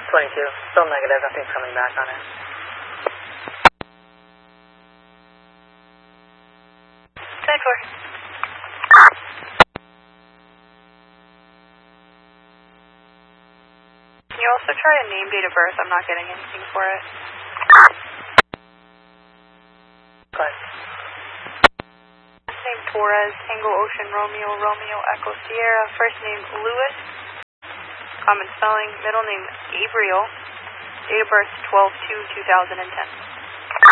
22. Still negative. Nothing's coming back on it. 10-4. Can you also try a name, date of birth? I'm not getting anything for it. Go ahead. Last name Torres, Tango Ocean Romeo, Romeo Echo Sierra. First name Lewis. Common spelling. Middle name Gabriel. Date of birth 12/2/2010.